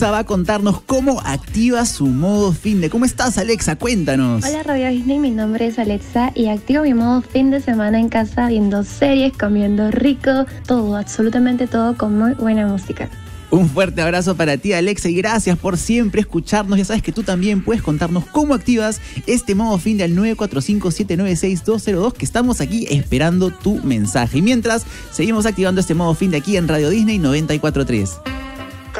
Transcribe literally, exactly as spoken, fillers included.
va a contarnos cómo activa su modo fin de. ¿Cómo estás, Alexa? Cuéntanos. Hola, Radio Disney, mi nombre es Alexa y activo mi modo fin de semana en casa viendo series, comiendo rico, todo, absolutamente todo con muy buena música. Un fuerte abrazo para ti, Alexa, y gracias por siempre escucharnos. Ya sabes que tú también puedes contarnos cómo activas este modo fin de al nueve cuatro cinco, siete nueve seis, dos cero dos, que estamos aquí esperando tu mensaje. Y mientras, seguimos activando este modo fin de aquí en Radio Disney noventa y cuatro punto tres.